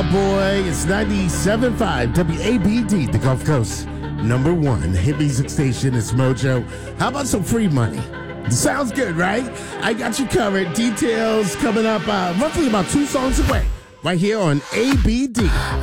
boy. It's 97.5 WABD, the Gulf Coast. Number one hit music station is Mojo. How about some free money? Sounds good, right? I got you covered. Details coming up roughly about 2 songs away. Right here on ABD.